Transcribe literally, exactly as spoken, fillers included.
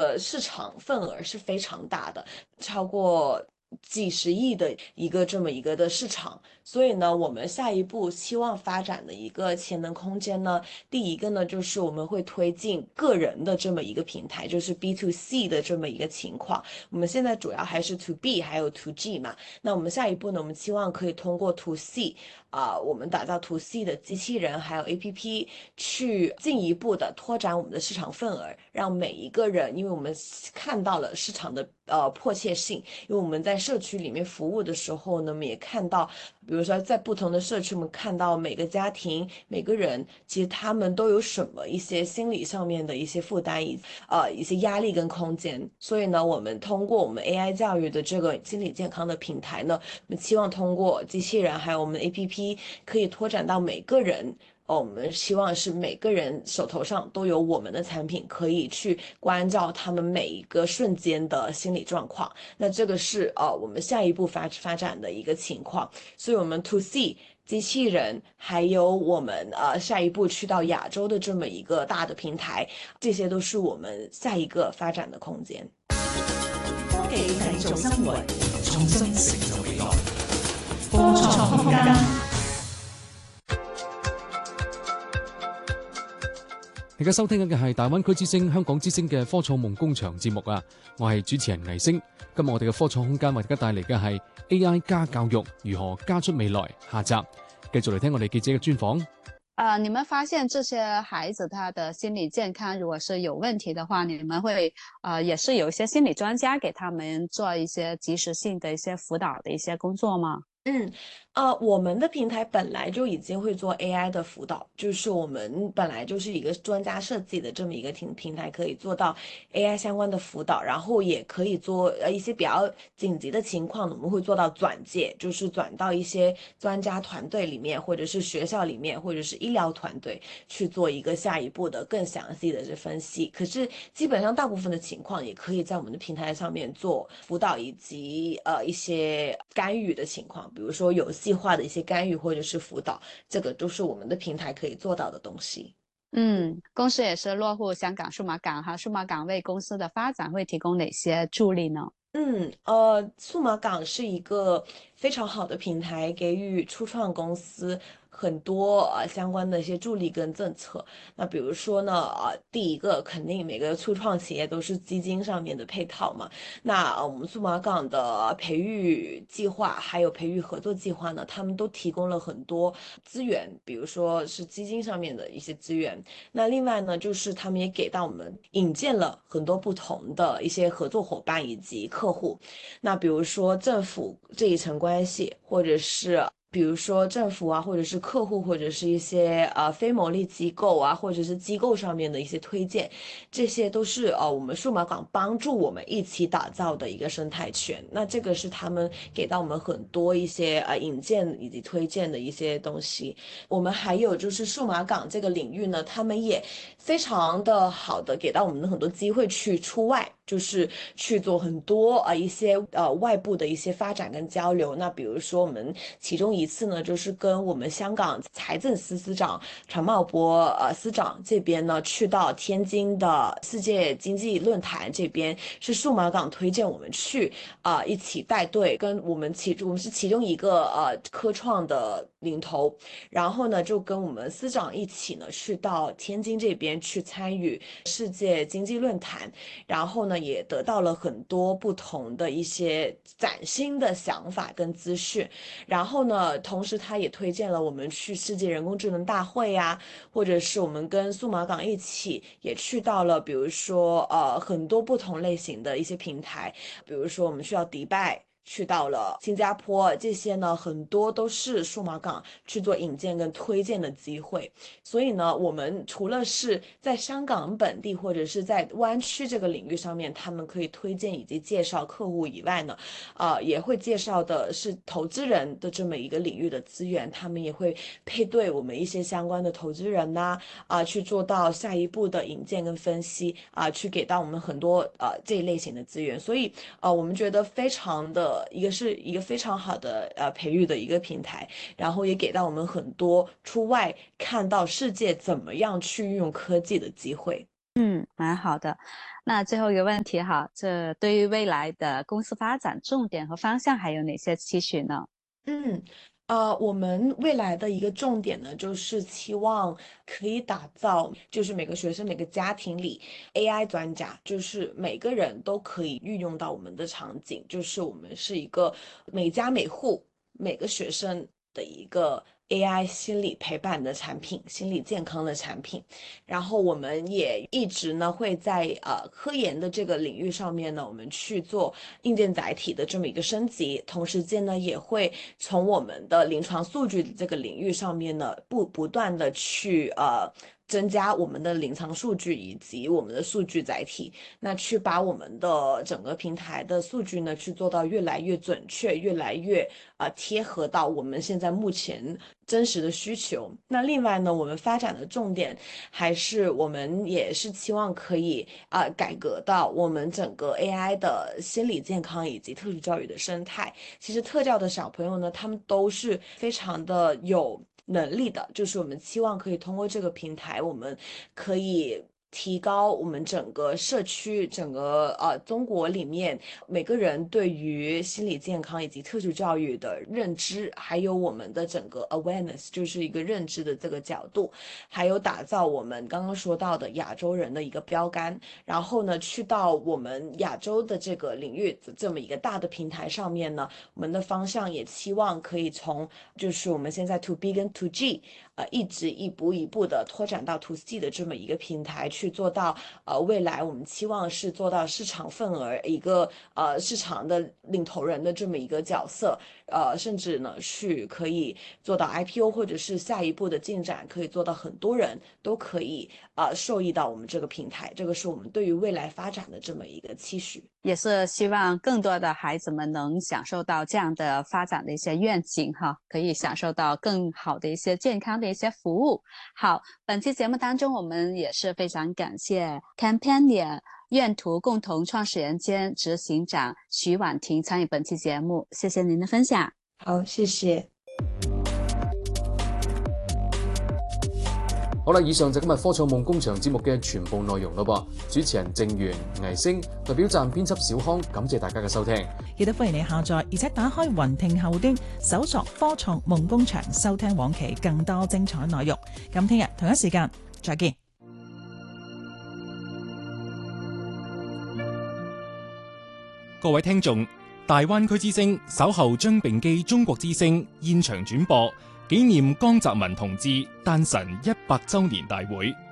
的市场份额是非常大的，超过几十亿的一个这么一个的市场。所以呢，我们下一步希望发展的一个潜能空间呢，第一个呢，就是我们会推进个人的这么一个平台，就是 B to C 的这么一个情况。我们现在主要还是 To B 还有 To G 嘛。那我们下一步呢，我们期望可以通过 To C 啊、呃我们打造 To C 的机器人还有 A P P，去进一步的拓展我们的市场份额，让每一个人，因为我们看到了市场的呃迫切性，因为我们在社区里面服务的时候呢，我们也看到，比如说在不同的社区，我们看到每个家庭、每个人，其实他们都有什么一些心理上面的一些负担，以呃一些压力跟空间。所以呢，我们通过我们 A I 教育的这个心理健康的平台呢，我们期望通过机器人还有我们的 A P P，可以拓展到每个人。哦，我们希望是每个人手头上都有我们的产品，可以去关照他们每一个瞬间的心理状况。那这个是呃我们下一步发发展的一个情况。所以，我们 To C 机器人，还有我们呃下一步去到亚洲的这么一个大的平台，这些都是我們下一個發展的空間。 科技製造生活，創新成就未來。科創空間。 而家收聽緊嘅係大灣區之聲、香港之聲嘅科創夢工場節目啊！我係主持人倪星。今日我哋嘅科創空間為大家帶嚟嘅係 A I 加教育如何加出未來下集，繼續嚟聽我哋記者嘅專訪。 呃，你們發現這些孩子他的心理健康如果是有問題的話，你們會呃也是有一些心理專家給他們做一些及時性的一些輔導的一些工作嗎？ 嗯，呃，我们的平台本来就已经会做 A I 的辅导，就是我们本来就是一个专家设计的这么一个平平台，可以做到 A I 相关的辅导，然后也可以做呃一些比较紧急的情况，我们会做到转介，就是转到一些专家团队里面，或者是学校里面，或者是医疗团队去做一个下一步的更详细的这分析。可是基本上大部分的情况也可以在我们的平台上面做辅导以及呃一些干预的情况。比如说有计划的一些干预或者是辅导，这个都是我们的平台可以做到的东西。 嗯，公司也是落户香港數碼港哈，數碼港為公司的發展會提供哪些助力呢？ 嗯，呃，数碼港是一个非常好的平台，给予初创公司很多呃相关的一些助力跟政策。那比如说呢，呃，第一个肯定每个初创企业都是基金上面的配套嘛。那呃我们数码港的培育计划还有培育合作计划呢，他们都提供了很多资源，比如说是基金上面的一些资源。那另外呢，就是他们也给到我们引荐了很多不同的一些合作伙伴以及客户。那比如说政府这一层关系，或者是比如说政府啊，或者是客户，或者是一些呃非牟利机构啊，或者是机构上面的一些推荐，这些都是呃我们数码港帮助我们一起打造的一个生态圈。那这个是他们给到我们很多一些呃引荐以及推荐的一些东西。我们还有就是数码港这个领域呢，他们也非常的好的给到我们很多机会去出外，就是去做很多呃一些呃外部的一些发展跟交流。那比如说我们其中一次呢，就是跟我们香港财政司司长传茂波呃司长这边呢，去到天津的世界经济论坛这边，是数码港推荐我们去啊、呃、一起带队，跟我们其我们是其中一个呃科创的领头，然后呢就跟我们司长一起呢去到天津这边去参与世界经济论坛，然后呢也得到了很多不同的一些崭新的想法跟资讯。然后呢，同时他也推荐了我们去世界人工智能大会呀、啊，或者是我们跟数码港一起也去到了，比如说呃很多不同类型的一些平台，比如说我们去到迪拜。去到了新加坡，这些呢很多都是数码港去做引荐跟推荐的机会。所以呢，我们除了是在香港本地或者是在湾区这个领域上面，他们可以推荐以及介绍客户以外呢，呃，也会介绍的是投资人的这么一个领域的资源，他们也会配对我们一些相关的投资人呐、啊，啊，去做到下一步的引荐跟分析啊，去给到我们很多呃这一类型的资源。所以呃，我们觉得非常的一个是一个非常好的呃培育的一个平台，然后也给到我们很多出外看到世界怎么样去运用科技的机会。 嗯，蛮好的。那最后一个问题哈，这对于未来的公司发展重点和方向还有哪些期许呢？ 嗯，呃，我们未来的一个重点呢，就是期望可以打造，就是每个学生、每个家庭里 A I 专家，就是每个人都可以运用到我们的场景，就是我们是一个每家每户每个学生的一个 A I 心理陪伴的产品，心理健康的产品。然后我们也一直呢会在呃科研的这个领域上面呢，我们去做硬件载体的这么一个升级，同时间呢也会从我们的临床数据的这个领域上面呢，不不断的去呃。增加我们的临床数据以及我们的数据载体，那去把我们的整个平台的数据呢，去做到越来越准确，越来越啊、呃、贴合到我们现在目前真实的需求。那另外呢，我们发展的重点还是我们也是期望可以啊、呃、改革到我们整个 A I 的心理健康以及特殊教育的生态。其实特教的小朋友呢，他们都是非常的有能力的，就是我们期望可以通过这个平台，我们可以提高我们整个社区、整个呃中国里面每个人对于心理健康以及特殊教育的认知，还有我们的整个 awareness， 就是一个认知的这个角度，还有打造我们刚刚说到的亚洲人的一个标杆，然后呢，去到我们亚洲的这个领域这么一个大的平台上面呢，我们的方向也期望可以从就是我们现在 to B 跟 to G。呃，一直一步一步的拓展到 to C 的这么一个平台，去做到呃未来我们期望是做到市场份额一个呃市场的领头人的这么一个角色，呃，甚至呢去可以做到 I P O 或者是下一步的进展，可以做到很多人都可以呃受益到我们这个平台，这个是我们对于未来发展的这么一个期许。 也是希望更多的孩子们能享受到这样的发展的一些愿景哈，可以享受到更好的一些健康的一些服务。好，本期节目当中我们也是非常感谢 Campania 愿图共同创始人兼执行长徐婉婷参与本期节目，谢谢您的分享。 好，谢谢。 好啦，以上就今日科創夢工場節目嘅全部內容咯噃。主持人鄭源、倪星，代表站編輯小康，感謝大家嘅收聽。 記得歡迎你下載，而且打開雲聽後端，搜索科創夢工場，收聽往期更多精彩內容。咁聽日同一時間再見。 各位聽眾，大灣區之聲稍後將並機中國之聲現場轉播紀念江澤民同志誕辰一百週年大會。